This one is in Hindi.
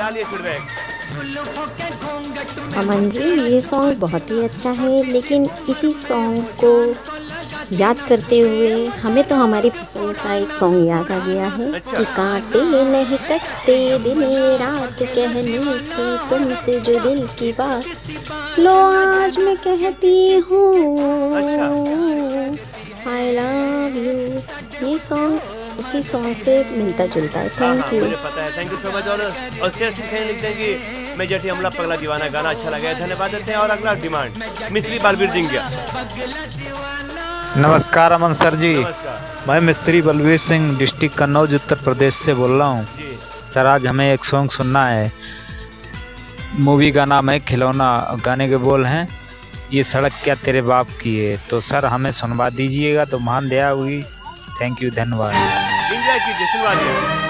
डालिए फीडबैक। अमन जी, ये सॉन्ग बहुत ही अच्छा है, लेकिन इसी सॉन्ग को याद करते हुए हमें तो हमारी पसंद का एक सॉन्ग याद आ गया है अच्छा। कि कांटे नहीं कटते दिन रात कहनी थी तुमसे जो दिल की बात, लो आज मैं कहती हूँ अच्छा। I love you. ये सॉन्ग उसी सॉन्ग से मिलता जुलता है। हाँ थैंक यू। मुझे पता है, थैंक यू सो मच। और शेर सिंह सही लिखते हैं कि मैं जटी हमला पगला दीवाना गाना अच्छा लगा है, धन्यवाद देते हैं। और अगला डिमांड मिस्त्री बलबीर सिंह का। नमस्कार अमन सर जी, नमस्कार मैं मिस्त्री बलबीर सिंह डिस्ट्रिक्ट कन्नौज उत्तर प्रदेश से बोल रहा हूँ। जी। सर आज हमें एक सॉन्ग सुनना है, मूवी का नाम है खिलौना, गाने के बोल हैं ये सड़क क्या तेरे बाप की है। तो सर हमें सुनवा दीजिएगा तो महान दया हुई। थैंक यू, धन्यवाद। एंजॉय कीजिए, सुनवा दिया।